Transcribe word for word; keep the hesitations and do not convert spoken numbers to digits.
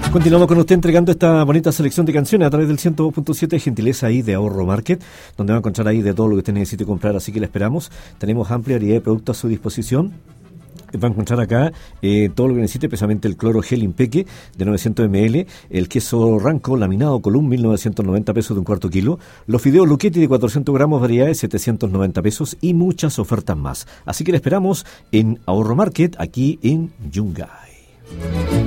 Continuamos con usted entregando esta bonita selección de canciones a través del ciento dos punto siete, gentileza ahí de Ahorro Market, donde va a encontrar ahí de todo lo que usted necesite comprar, así que le esperamos. Tenemos amplia variedad de productos a su disposición. Va a encontrar acá eh, todo lo que necesite, especialmente el cloro gel Impeque de novecientos mililitros, el queso Ranco laminado Column mil novecientos noventa pesos de un cuarto kilo, los fideos Luchetti de cuatrocientos gramos, variedades setecientos noventa pesos y muchas ofertas más. Así que le esperamos en Ahorro Market aquí en Yungay.